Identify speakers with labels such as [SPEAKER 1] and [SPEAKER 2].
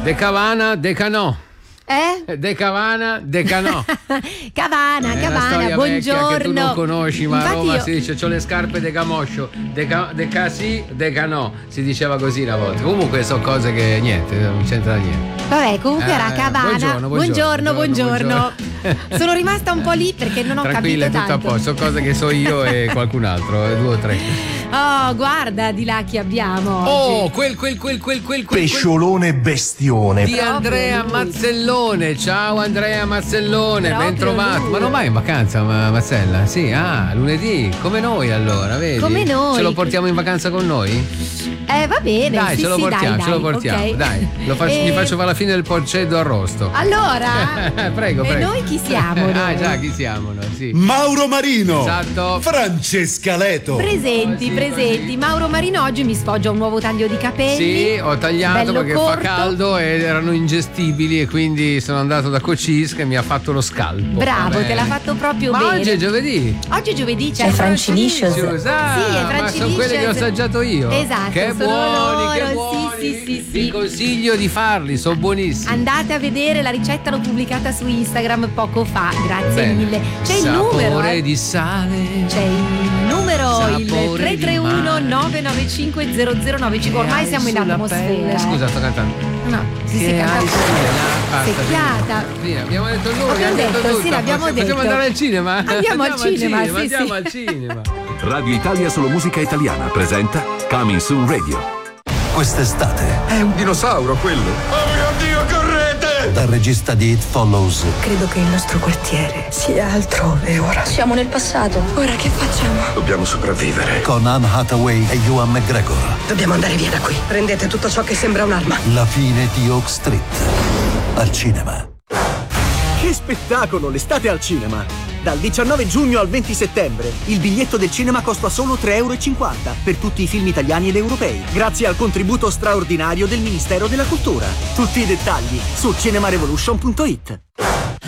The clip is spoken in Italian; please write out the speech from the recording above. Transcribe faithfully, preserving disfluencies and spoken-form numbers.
[SPEAKER 1] De Cavana, De Canò.
[SPEAKER 2] Eh?
[SPEAKER 1] De Cavana, De Canò.
[SPEAKER 2] Cavana,
[SPEAKER 1] È
[SPEAKER 2] Cavana, buongiorno.
[SPEAKER 1] Che tu non conosci, ma a
[SPEAKER 2] Infatti
[SPEAKER 1] Roma
[SPEAKER 2] io...
[SPEAKER 1] si dice c'ho le scarpe de Camoscio, de, ca, de Casi, de Canò. Si diceva così una volta. Comunque sono cose che niente, non c'entra niente.
[SPEAKER 2] Vabbè, comunque era
[SPEAKER 1] Eh,
[SPEAKER 2] Cavana.
[SPEAKER 1] buongiorno,
[SPEAKER 2] Buongiorno,
[SPEAKER 1] buongiorno,
[SPEAKER 2] buongiorno.
[SPEAKER 1] buongiorno.
[SPEAKER 2] Sono rimasta un po' lì perché non ho
[SPEAKER 1] Tranquilla,
[SPEAKER 2] capito
[SPEAKER 1] tutto
[SPEAKER 2] tanto.
[SPEAKER 1] a posto, sono cose che so io e qualcun altro, eh, due o tre.
[SPEAKER 2] Oh, guarda di là chi abbiamo
[SPEAKER 1] Oh,
[SPEAKER 2] oggi.
[SPEAKER 1] quel quel quel quel quel quel
[SPEAKER 3] Pesciolone bestione.
[SPEAKER 1] di Andrea Mazzellone. Ciao Andrea Mazzellone,
[SPEAKER 2] Proprio
[SPEAKER 1] ben trovato.
[SPEAKER 2] lui.
[SPEAKER 1] Ma non vai in vacanza, ma- Mazzella? Sì, ah, lunedì, come noi allora, vedi?
[SPEAKER 2] Come noi.
[SPEAKER 1] Ce lo portiamo in vacanza con noi?
[SPEAKER 2] Eh, va bene.
[SPEAKER 1] Dai,
[SPEAKER 2] sì,
[SPEAKER 1] ce lo
[SPEAKER 2] sì,
[SPEAKER 1] portiamo,
[SPEAKER 2] dai,
[SPEAKER 1] ce lo
[SPEAKER 2] dai,
[SPEAKER 1] portiamo.
[SPEAKER 2] ok.
[SPEAKER 1] Dai, lo faccio,
[SPEAKER 2] E-
[SPEAKER 1] gli faccio fare la fine del porceddo arrosto.
[SPEAKER 2] Allora,
[SPEAKER 1] prego,
[SPEAKER 2] e
[SPEAKER 1] prego.
[SPEAKER 2] noi chi siamo?
[SPEAKER 1] Ah,
[SPEAKER 2] noi?
[SPEAKER 1] già, chi siamo noi? Sì.
[SPEAKER 3] Mauro Marino.
[SPEAKER 1] Esatto.
[SPEAKER 3] Francesca Leto.
[SPEAKER 2] Presenti,
[SPEAKER 1] Oh, sì,
[SPEAKER 2] presenti.
[SPEAKER 1] così.
[SPEAKER 2] Mauro Marino oggi mi sfoggia un nuovo taglio di capelli.
[SPEAKER 1] Sì, ho tagliato
[SPEAKER 2] bello
[SPEAKER 1] perché
[SPEAKER 2] corto.
[SPEAKER 1] fa caldo ed erano ingestibili e quindi sono andato da Cocis che mi ha fatto lo scalpo.
[SPEAKER 2] Bravo,
[SPEAKER 1] Va bene.
[SPEAKER 2] te l'ha fatto proprio
[SPEAKER 1] Ma
[SPEAKER 2] bene.
[SPEAKER 1] oggi è giovedì.
[SPEAKER 2] Oggi è giovedì, c'è
[SPEAKER 4] È Francinicious.
[SPEAKER 2] Sì, è
[SPEAKER 1] Ah, ma sono quelle che ho assaggiato io.
[SPEAKER 2] Esatto,
[SPEAKER 1] Che
[SPEAKER 2] sono
[SPEAKER 1] buoni, che
[SPEAKER 2] loro,
[SPEAKER 1] buoni.
[SPEAKER 2] sì, sì, sì,
[SPEAKER 1] Ti
[SPEAKER 2] sì.
[SPEAKER 1] consiglio di farli, sono buonissimi.
[SPEAKER 2] Andate a vedere la ricetta, l'ho pubblicata su Instagram poco fa, grazie
[SPEAKER 1] Bene.
[SPEAKER 2] mille. C'è il
[SPEAKER 1] Sapore
[SPEAKER 2] numero, eh.
[SPEAKER 1] di sale.
[SPEAKER 2] C'è il numero, il
[SPEAKER 1] Sapore
[SPEAKER 2] tre tre uno
[SPEAKER 1] di
[SPEAKER 2] nove nove cinque zero zero nove cinque. Ormai siamo in atmosfera.
[SPEAKER 1] Scusa, sto cantando.
[SPEAKER 2] No, sì, sì,
[SPEAKER 1] Che
[SPEAKER 2] canta
[SPEAKER 1] hai
[SPEAKER 2] pure.
[SPEAKER 1] sulla- basta,
[SPEAKER 2] Secchiata.
[SPEAKER 1] Sì, abbiamo detto il numero,
[SPEAKER 2] Abbiamo
[SPEAKER 1] abbiamo
[SPEAKER 2] detto,
[SPEAKER 1] detto
[SPEAKER 2] sì,
[SPEAKER 1] tutto.
[SPEAKER 2] l'abbiamo
[SPEAKER 1] Possiamo
[SPEAKER 2] detto.
[SPEAKER 1] andare al cinema?
[SPEAKER 2] Andiamo al cinema, sì,
[SPEAKER 1] andiamo
[SPEAKER 2] sì.
[SPEAKER 1] al cinema.
[SPEAKER 5] Radio Italia Solo Musica Italiana presenta Coming Soon Radio.
[SPEAKER 3] Quest'estate,
[SPEAKER 6] È un dinosauro quello. Oh mio Dio, correte!
[SPEAKER 3] dal regista di It Follows,
[SPEAKER 4] Credo che il nostro quartiere sia altrove ora. Siamo nel passato. Ora che facciamo?
[SPEAKER 6] Dobbiamo sopravvivere.
[SPEAKER 3] con Anne Hathaway e Ewan McGregor,
[SPEAKER 4] Dobbiamo andare via da qui. Prendete tutto ciò che sembra un'arma.
[SPEAKER 3] La fine di Oak Street, al cinema.
[SPEAKER 7] Che spettacolo, l'estate al cinema! Dal diciannove giugno al venti settembre il biglietto del cinema costa solo tre e cinquanta euro per tutti i film italiani ed europei, grazie al contributo straordinario del Ministero della Cultura. Tutti i dettagli su cinemarevolution punto it.